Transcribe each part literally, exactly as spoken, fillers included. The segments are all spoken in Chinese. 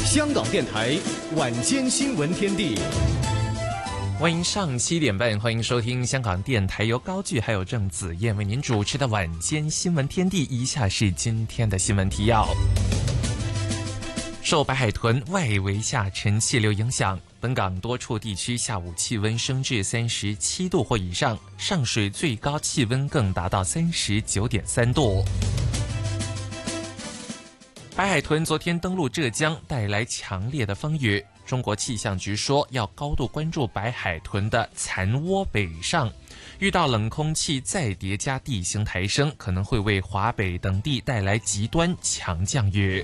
香港电台晚间新闻天地， 欢迎上七点半，欢迎收听香港电台由高炬还有郑子燕为您主持的晚间新闻天地。以下是今天的新闻提要。受白海豚外围下沉气流影响，本港多处地区下午气温升至三十七度或以上，上水最高气温更达到三十九点三度。白海豚昨天登陆浙江，带来强烈的风雨。中国气象局说，要高度关注白海豚的残窝北上，遇到冷空气再叠加地形抬升，可能会为华北等地带来极端强降雨。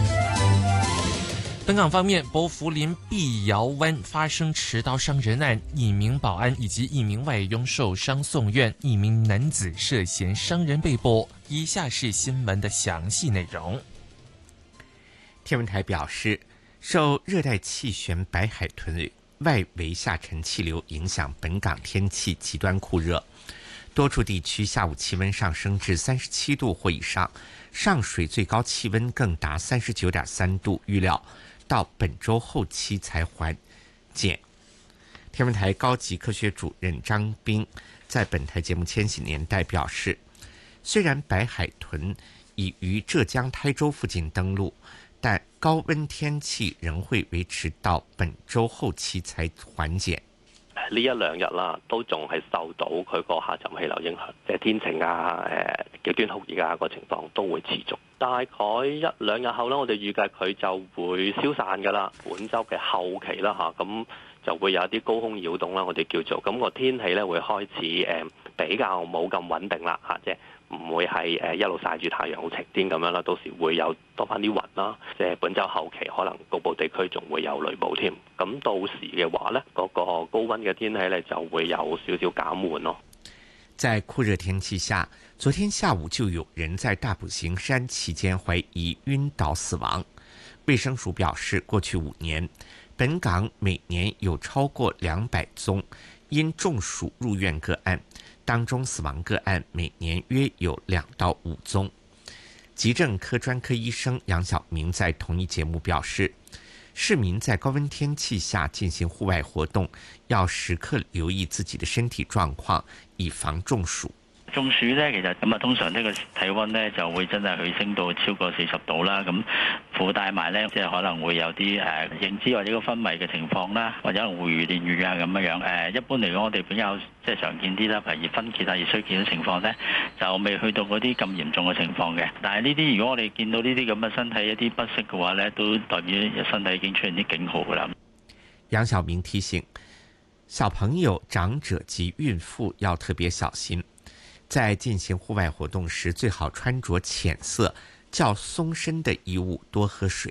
本港方面，薄扶林碧瑶湾发生持刀伤人案，一名保安以及一名外佣受伤送院，一名男子涉嫌伤人被捕。以下是新闻的详细内容。 天文台表示，受热带气旋白海豚外围下沉气流影响，本港天气极端酷热，多处地区下午气温上升至三十七度或以上，上水最高气温更达三十九点三度，预料到本周后期才缓减。天文台高级科学主任张斌在本台节目《千禧年代》表示，虽然白海豚已于浙江台州附近登陆，但高温天氣仍會維持到本週後期才緩解。 呢一兩日啦，都仲係受到佢個下沉氣流影響，即係天晴啊、誒極端酷熱啊個情況都會持續。大概一兩日後咧，我哋預計佢就會消散㗎啦。本週嘅後期啦嚇，咁就會有一啲高空擾動啦，我哋叫做咁個天氣咧會開始誒比較冇咁穩定啦嚇，即係唔會係誒一路曬住太陽好晴天咁樣啦，到時會有多翻啲雲啦。即係本週後期可能局部地區仲會有雷暴添。咁到時嘅話呢，嗰個高溫嘅天氣呢就會有少少減緩咯。 在酷熱天氣下，昨天下午就有人在大埔行山期間懷疑暈倒死亡。衛生署表示，過去五年，本港每年有超過兩百宗因中暑入院個案，當中死亡個案每年約有兩到五宗。急症科專科醫生楊曉明在同一節目表示，市民在高溫天氣下進行戶外活動，要時刻留意自己的身體狀況，以防中暑。 中暑咧，其實咁啊，通常呢個體温咧就會真係去升到超過四十度啦。咁附帶埋咧，即係可能會有啲誒認知或者個昏迷嘅情況啦，或者可能會亂語啊咁樣樣。誒一般嚟講，我哋比較即係常見啲啦，譬如熱分結啊、熱衰竭嘅情況咧，就未去到嗰啲咁嚴重嘅情況嘅。但係呢啲如果我哋見到呢啲咁嘅身體一啲不適嘅話咧，都代表身體已經出現啲警號㗎啦。 楊曉明提醒，小朋友、長者及孕婦要特別小心。在進行戶外活動時，最好穿着淺色、較鬆身的衣物，多喝水。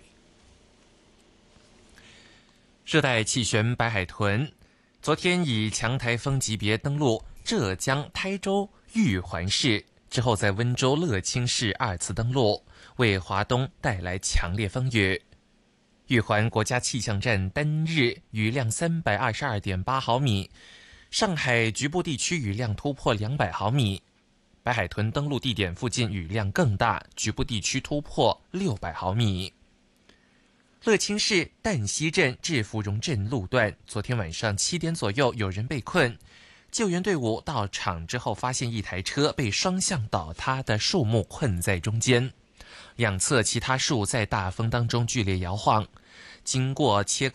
熱帶氣旋白海豚昨天以強颱風級別登陸浙江台州玉環市，之後在溫州樂清市二次登陸，為華東帶來強烈風雨。玉環國家氣象站單日雨量三百二十二點八毫米，上海局部地區雨量突破兩百毫米，白海豚登陸地點附近雨量更大，局部地區突破六百毫米。樂清市旦溪鎮至芙蓉鎮路段，昨天晚上七點左右有人被困，救援隊伍到場之後，發現一台車被雙向倒塌的樹木困在中間，兩側其他樹在大風當中劇烈搖晃，經過切割